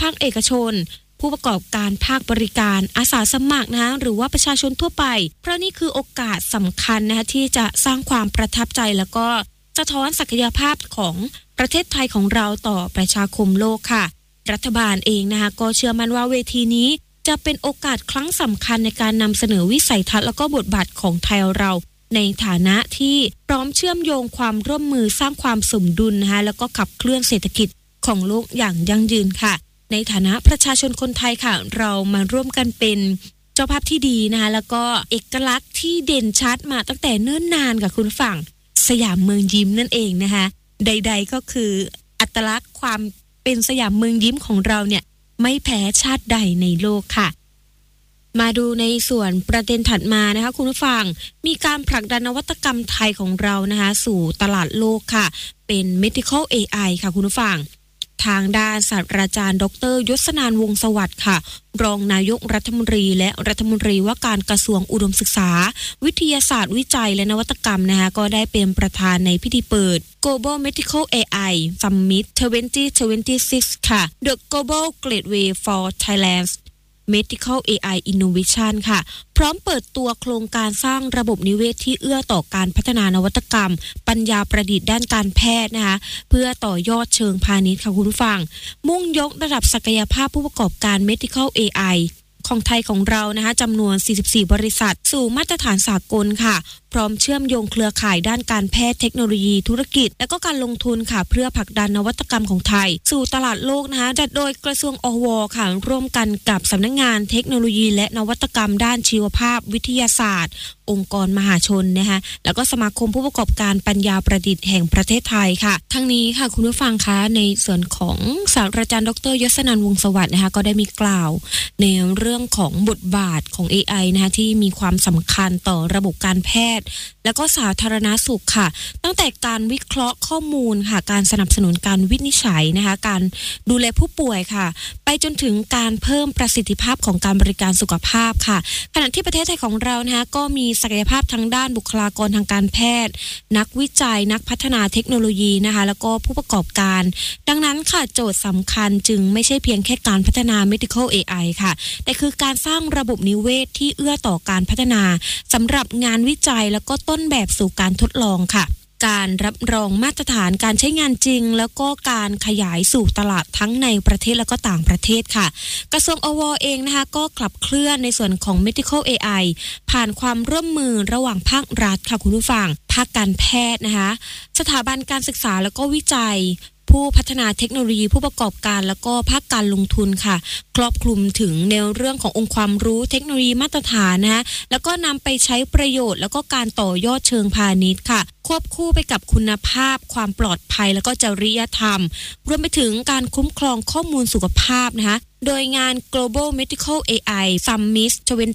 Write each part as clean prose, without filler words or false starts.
คเอกชนผู้ประกอบการภาคบริการอาสาสมัครนะหรือว่าประชาชนทั่วไปเพราะนี่คือโอกาสสำคัญนะคะที่จะสร้างความประทับใจแล้วก็สะท้อนศักยภาพของประเทศไทยของเราต่อประชาคมโลกค่ะรัฐบาลเองนะคะก็เชื่อมั่นว่าเวทีนี้จะเป็นโอกาสครั้งสำคัญในการนำเสนอวิสัยทัศน์แล้วก็บทบาทของไทยเราในฐานะที่พร้อมเชื่อมโยงความร่วมมือสร้างความสมดุลนะคะแล้วก็ขับเคลื่อนเศรษฐกิจของโลกอย่างยั่งยืนค่ะในฐานะประชาชนคนไทยค่ะเรามาร่วมกันเป็นเจ้าภาพที่ดีนะคะแล้วก็เอกลักษณ์ที่เด่นชัดมาตั้งแต่เนิ่นนานกับคุณฝั่งสยามเมืองยิ้มนั่นเองนะคะใดๆก็คืออัตลักษณ์ความเป็นสยามเมืองยิ้มของเราเนี่ยไม่แพ้ชาติใดในโลกค่ะมาดูในส่วนประเด็นถัดมานะคะคุณผู้ฟังมีการผลักดันนวัตกรรมไทยของเรานะคะสู่ตลาดโลกค่ะเป็น Medical AI ค่ะคุณผู้ฟังทางด้านศาสตราจารย์ดร.ยศนานท์วงศ์สวัสดิ์ค่ะรองนายกรัฐมนตรีและรัฐมนตรีว่าการกระทรวงอุดมศึกษาวิทยาศาสตร์วิจัยและนวัตกรรมนะคะก็ได้เป็นประธานในพิธีเปิด Global Medical AI Summit 2026 ค่ะ The Global Gateway for Thailand's Medical AI Innovation ค่ะพร้อมเปิดตัวโครงการสร้างระบบนิเวศที่เอื้อต่อการพัฒนานวัตกรรมปัญญาประดิษฐ์ด้านการแพทย์นะคะเพื่อต่อยอดเชิงพาณิชย์ค่ะคุณผู้ฟังมุ่งยกระดับศักยภาพผู้ประกอบการ Medical AI ของไทยของเรานะคะจำนวน44บริษัทสู่มาตรฐานสากลค่ะพร้อมเชื่อมโยงเครือข่ายด้านการแพทย์เทคโนโลยีธุรกิจและก็การลงทุนค่ะเพื่อผลักดันนวัตกรรมของไทยสู่ตลาดโลกนะคะจัดโดยกระทรวงอว.ค่ะร่วมกันกับสำนักงานเทคโนโลยีและนวัตกรรมด้านชีวภาพวิทยาศาสตร์องค์กรมหาชนนะคะแล้วก็สมาคมผู้ประกอบการปัญญาประดิษฐ์แห่งประเทศไทยค่ะทั้งนี้ค่ะคุณผู้ฟังคะในส่วนของศาสตราจารย์ดร.ยศนานท์วงศ์สวัสดิ์นะคะก็ได้มีกล่าวในเรื่องของบทบาทของ AI นะคะที่มีความสำคัญต่อระบบการแพทย์แล้วก็สาธารณสุขค่ะตั้งแต่การวิเคราะห์ข้อมูลค่ะการสนับสนุนการวินิจฉัยนะคะการดูแลผู้ป่วยค่ะไปจนถึงการเพิ่มประสิทธิภาพของการบริการสุขภาพค่ะขณะที่ประเทศไทยของเรานะคะก็มีศักยภาพทางด้านบุคลากรทางการแพทย์นักวิจัยนักพัฒนาเทคโนโลยีนะคะแล้วก็ผู้ประกอบการดังนั้นค่ะโจทย์สำคัญจึงไม่ใช่เพียงแค่การพัฒนา Medical AI ค่ะแต่คือการสร้างระบบนิเวศที่เอื้อต่อการพัฒนาสำหรับงานวิจัยแล้วก็ต้นแบบสู่การทดลองค่ะการรับรองมาตรฐานการใช้งานจริงแล้วก็การขยายสู่ตลาดทั้งในประเทศแล้วก็ต่างประเทศค่ะกระทรวงอว.เองนะคะก็ขับเคลื่อนในส่วนของ Medical AI ผ่านความร่วมมือระหว่างภาครัฐค่ะคุณผู้ฟังภาคการแพทย์นะคะสถาบันการศึกษาแล้วก็วิจัยผู้พัฒนาเทคโนโลยีผู้ประกอบการแล้วก็ภาคการลงทุนค่ะครอบคลุมถึงแนวเรื่องขององค์ความรู้เทคโนโลยีมาตรฐานนะแล้วก็นำไปใช้ประโยชน์แล้วก็การต่อยอดเชิงพาณิชย์ค่ะควบคู่ไปกับคุณภาพความปลอดภัยแล้วก็จริยธรรมรวมไปถึงการคุ้มครองข้อมูลสุขภาพนะคะโดยงาน Global Medical AI Summit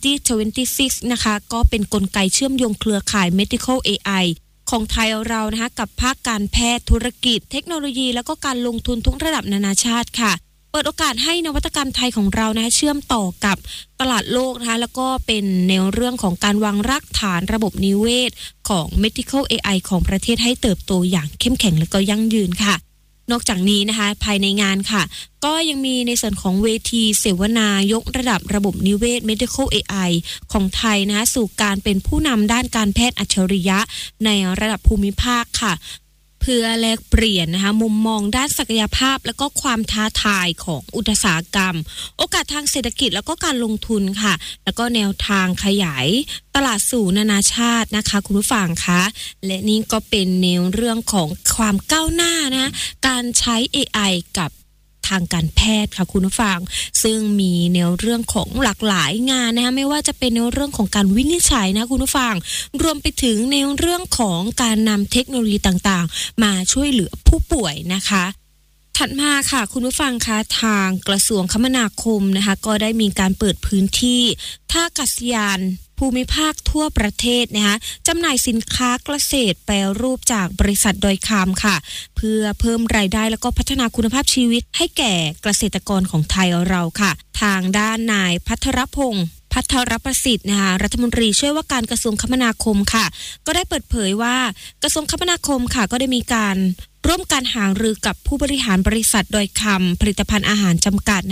2026 นะคะก็เป็นกลไกเชื่อมโยงเครือข่าย Medical AIของไทยเรานะคะกับภาคการแพทย์ธุรกิจเทคโนโลยีแล้วก็การลงทุนทุกระดับนานาชาติค่ะเปิดโอกาสให้นวัตกรรมไทยของเรานะคะเชื่อมต่อกับตลาดโลกนะคะแล้วก็เป็นแนวเรื่องของการวางรากฐานระบบนิเวศของ Medical AI ของประเทศให้เติบโตอย่างเข้มแข็งและก็ยั่งยืนค่ะนอกจากนี้นะคะภายในงานค่ะก็ยังมีในส่วนของเวทีเสวนายกระดับระบบนิเวศ Medical AI ของไทยนะคะสู่การเป็นผู้นำด้านการแพทย์อัจฉริยะในระดับภูมิภาคค่ะเพื่อแลกเปลี่ยนนะคะมุมมองด้านศักยภาพและก็ความท้าทายของอุตสาหกรรมโอกาสทางเศรษฐกิจแล้วก็การลงทุนค่ะแล้วก็แนวทางขยายตลาดสู่นานาชาตินะคะคุณผู้ฟังคะและนี่ก็เป็นแนวเรื่องของความก้าวหน้านะการใช้ AI กับทางการแพทย์ค่ะคุณผู้ฟังซึ่งมีแนวเรื่องของหลากหลายงานนะคะไม่ว่าจะเป็นแนวเรื่องของการวินิจฉัยนะคุณผู้ฟังรวมไปถึงแนวเรื่องของการนำเทคโนโลยีต่างๆมาช่วยเหลือผู้ป่วยนะคะถัดมาค่ะคุณผู้ฟังคะทางกระทรวงคมนาคมนะคะก็ได้มีการเปิดพื้นที่ท่าอากาศยานภูมิภาคทั่วประเทศนะคะจำหน่ายสินค้าเกษตรแปรรูปจากบริษัทดอยคำค่ะเพื่อเพิ่มรายได้แล้วก็พัฒนาคุณภาพชีวิตให้แก่เกษตรกรของไทยเราค่ะทางด้านนายภัทรพงศ์ภัทรประสิทธิ์นะคะรัฐมนตรีช่วยว่าการกระทรวงคมนาคมค่ะก็ได้เปิดเผยว่ากระทรวงคมนาคมค่ะก็ได้มีการร่วมการหารือกับผู้บริหารบริษัทดอยคำผลิตภัณฑ์อาหารจำกัด